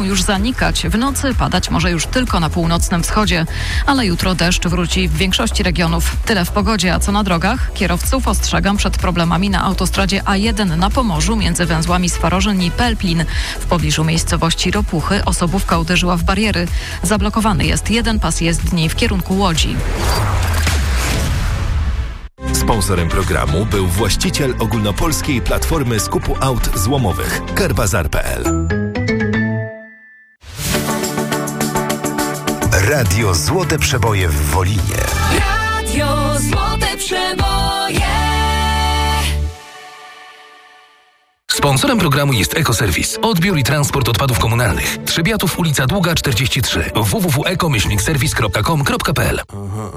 już zanikać. W nocy padać może już tylko na północnym wschodzie, ale jutro deszcz wróci w większości regionów. Tyle w pogodzie, a co na drogach? Kierowców ostrzegam przed problemami na autostradzie A1 na Pomorzu między węzłami Swarożyn i Pelplin. W pobliżu miejscowości Ropuchy osobówka uderzyła w bariery. Zablokowany jest jeden pas jezdni w kierunku Łodzi. Sponsorem programu był właściciel ogólnopolskiej platformy skupu aut złomowych Carbazar.pl. Radio Złote Przeboje w Wolinie. Radio Złote Przeboje. Sponsorem programu jest Ekoserwis. Odbiór i transport odpadów komunalnych. Trzebiatów, ulica Długa 43. www.eko-serwis.com.pl